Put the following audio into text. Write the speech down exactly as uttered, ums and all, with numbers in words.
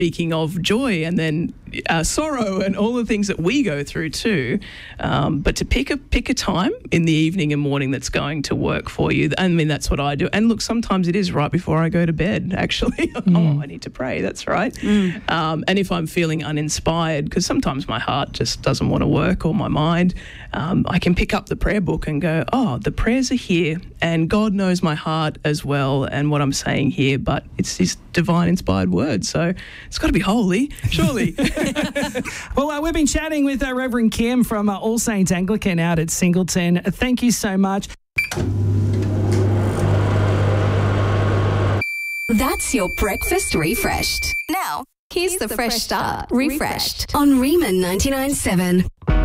speaking of joy and then uh, sorrow and all the things that we go through too. Um, but to pick a pick a time in the evening and morning that's going to work for you. I mean, that's what I do. And look, sometimes it is right before I go to bed, actually. Mm. Oh, I need to pray. That's right. Mm. Um, and if I'm feeling uninspired, because sometimes my heart just doesn't want to work or my mind, um, I can pick up the prayer book and go, oh, the prayers are here and God knows my heart as well and what I'm saying here, but it's His divine inspired word. So it's got to be holy, surely. Well, uh, we've been chatting with uh, Reverend Kim from uh, All Saints Anglican out at Singleton. Thank you so much. That's your breakfast refreshed. Now, here's, here's the, the fresh start, refreshed on Riemann ninety-nine point seven.